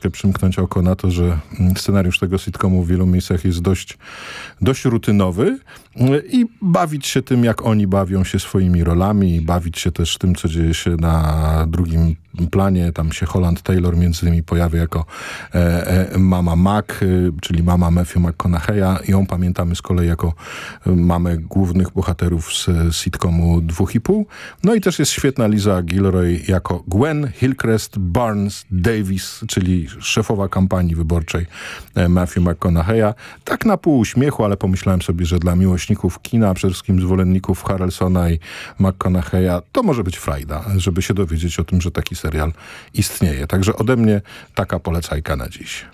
troszkę przymknąć oko na to, że scenariusz tego sitcomu w wielu miejscach jest dość rutynowy i bawić się tym, jak oni bawią się swoimi rolami i bawić się też tym, co dzieje się na drugim planie. Tam się Holland Taylor między innymi pojawia jako mama Mac, czyli mama Matthew McConaughey'a. Ją pamiętamy z kolei jako mamę głównych bohaterów z sitcomu 2,5. No i też jest świetna Liza Gilroy jako Gwen Hillcrest Barnes Davis, czyli szefowa kampanii wyborczej Matthew McConaughey'a. Tak na pół uśmiechu, ale pomyślałem sobie, że dla miłośników kina, a przede wszystkim zwolenników Harrelsona i McConaughey'a, to może być frajda, żeby się dowiedzieć o tym, że taki serial istnieje. Także ode mnie taka polecajka na dziś.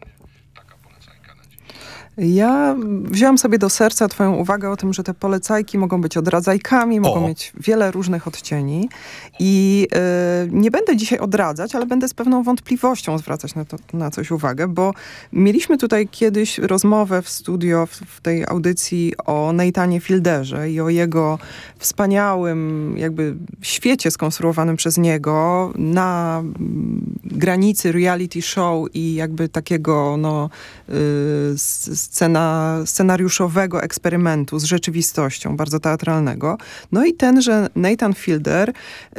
Ja wziąłam sobie do serca twoją uwagę o tym, że te polecajki mogą być odradzajkami, mogą mieć wiele różnych odcieni i nie będę dzisiaj odradzać, ale będę z pewną wątpliwością zwracać na coś uwagę, bo mieliśmy tutaj kiedyś rozmowę w studio, w tej audycji o Nathanie Fielderze i o jego wspaniałym jakby świecie skonstruowanym przez niego na granicy reality show i jakby takiego scenariuszowego eksperymentu z rzeczywistością, bardzo teatralnego. No i tenże Nathan Fielder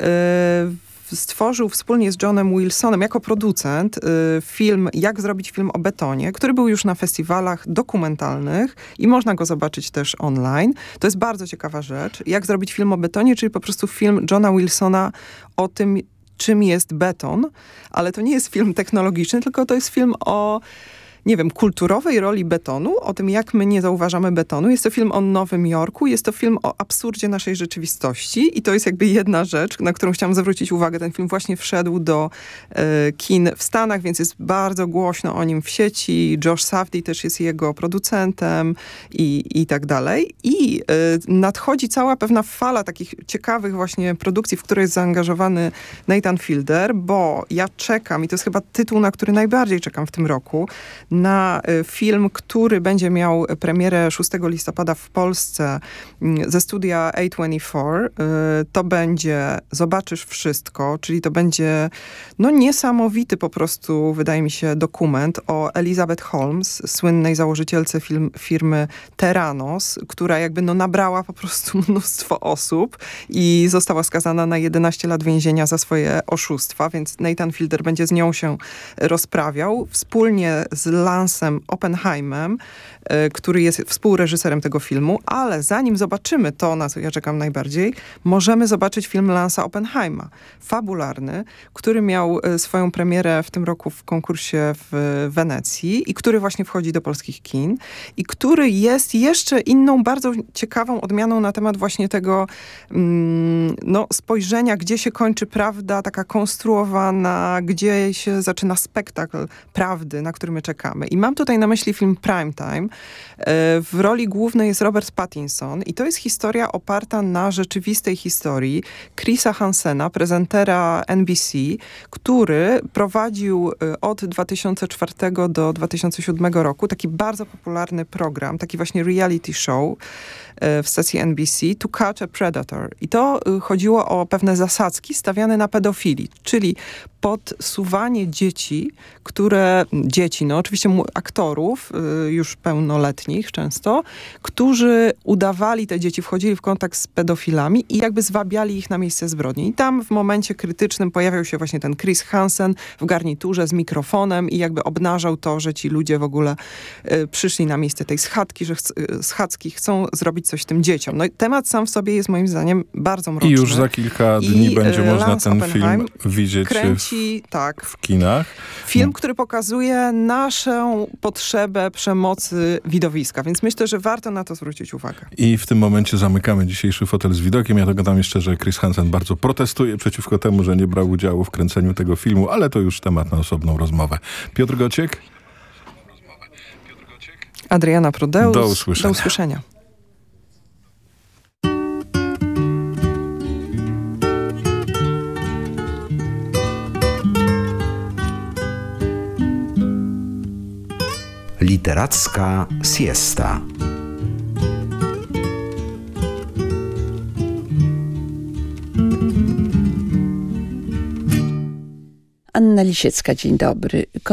stworzył wspólnie z Johnem Wilsonem jako producent film Jak zrobić film o betonie, który był już na festiwalach dokumentalnych i można go zobaczyć też online. To jest bardzo ciekawa rzecz. Jak zrobić film o betonie, czyli po prostu film Johna Wilsona o tym, czym jest beton, ale to nie jest film technologiczny, tylko to jest film o kulturowej roli betonu, o tym, jak my nie zauważamy betonu. Jest to film o Nowym Jorku, jest to film o absurdzie naszej rzeczywistości i to jest jakby jedna rzecz, na którą chciałam zwrócić uwagę. Ten film właśnie wszedł do kin w Stanach, więc jest bardzo głośno o nim w sieci. Josh Safdie też jest jego producentem i tak dalej. I nadchodzi cała pewna fala takich ciekawych właśnie produkcji, w które jest zaangażowany Nathan Fielder, bo ja czekam, i to jest chyba tytuł, na który najbardziej czekam w tym roku, na film, który będzie miał premierę 6 listopada w Polsce ze studia A24. To będzie Zobaczysz wszystko, czyli to będzie niesamowity po prostu, wydaje mi się, dokument o Elizabeth Holmes, słynnej założycielce firmy Theranos, która jakby nabrała po prostu mnóstwo osób i została skazana na 11 lat więzienia za swoje oszustwa, więc Nathan Fielder będzie z nią się rozprawiał wspólnie z Lansem Oppenheimem, który jest współreżyserem tego filmu, ale zanim zobaczymy to, na co ja czekam najbardziej, możemy zobaczyć film Lansa Oppenheima, fabularny, który miał swoją premierę w tym roku w konkursie w Wenecji i który właśnie wchodzi do polskich kin i który jest jeszcze inną, bardzo ciekawą odmianą na temat właśnie tego spojrzenia, gdzie się kończy prawda, taka konstruowana, gdzie się zaczyna spektakl prawdy, na który my czekamy. I mam tutaj na myśli film Primetime. W roli głównej jest Robert Pattinson i to jest historia oparta na rzeczywistej historii Chrisa Hansena, prezentera NBC, który prowadził od 2004 do 2007 roku taki bardzo popularny program, taki właśnie reality show w stacji NBC, To Catch a Predator. I to chodziło o pewne zasadzki stawiane na pedofilii, czyli podsuwanie dzieci, oczywiście aktorów, już pełnoletnich często, którzy udawali te dzieci, wchodzili w kontakt z pedofilami i jakby zwabiali ich na miejsce zbrodni. I tam w momencie krytycznym pojawiał się właśnie ten Chris Hansen w garniturze z mikrofonem i jakby obnażał to, że ci ludzie w ogóle przyszli na miejsce tej schadzki, chcą zrobić coś tym dzieciom. No i temat sam w sobie jest moim zdaniem bardzo mroczny. I już za kilka dni będzie można ten film widzieć w kinach. Film, który pokazuje naszą potrzebę przemocy widowiska, więc myślę, że warto na to zwrócić uwagę. I w tym momencie zamykamy dzisiejszy fotel z widokiem. Ja dodam jeszcze, że Chris Hansen bardzo protestuje przeciwko temu, że nie brał udziału w kręceniu tego filmu, ale to już temat na osobną rozmowę. Piotr Gociek? Adriana Prodeus. Do usłyszenia. Do usłyszenia. Literacka siesta. Anna Lisiecka, dzień dobry.